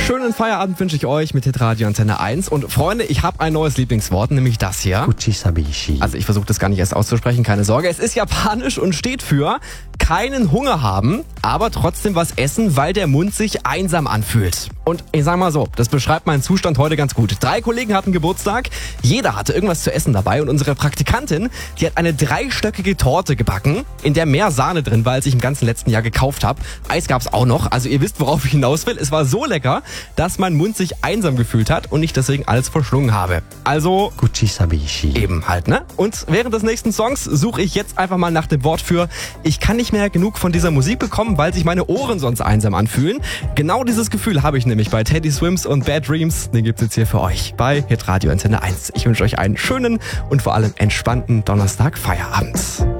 Schönen Feierabend wünsche ich euch mit Hitradio Antenne 1. Und Freunde, ich habe ein neues Lieblingswort, nämlich das hier. Kuchisabishi. Also ich versuche das gar nicht erst auszusprechen, keine Sorge. Es ist japanisch und steht für keinen Hunger haben, aber trotzdem was essen, weil der Mund sich einsam anfühlt. Und ich sag mal so, das beschreibt meinen Zustand heute ganz gut. 3 Kollegen hatten Geburtstag, jeder hatte irgendwas zu essen dabei und unsere Praktikantin, die hat eine 3-stöckige Torte gebacken, in der mehr Sahne drin war, als ich im ganzen letzten Jahr gekauft habe. Eis gab's auch noch, also ihr wisst, worauf ich hinaus will. Es war so lecker, dass mein Mund sich einsam gefühlt hat und ich deswegen alles verschlungen habe. Also Kuchisabishi. eben halt, ne? Und während des nächsten Songs suche ich jetzt einfach mal nach dem Wort für ich kann nicht mehr genug von dieser Musik bekommen, weil sich meine Ohren sonst einsam anfühlen. Genau dieses Gefühl habe ich nämlich bei Teddy Swims und Bad Dreams. Den gibt's jetzt hier für euch bei Hitradio Antenne 1. Ich wünsche euch einen schönen und vor allem entspannten Donnerstag Feierabend.